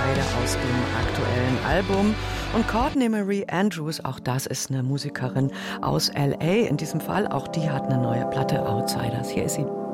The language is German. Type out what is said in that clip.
Outsider aus dem aktuellen Album. Und Courtney Marie Andrews, auch das ist eine Musikerin aus L.A. In diesem Fall, auch die hat eine neue Platte, Outsiders. Hier ist sie.